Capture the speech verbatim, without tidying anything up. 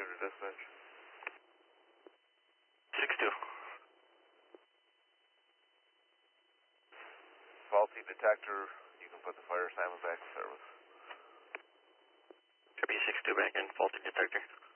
two to dispatch. six two. Faulty detector, you can put the fire assignment back in service. Copy six two back in, faulty detector.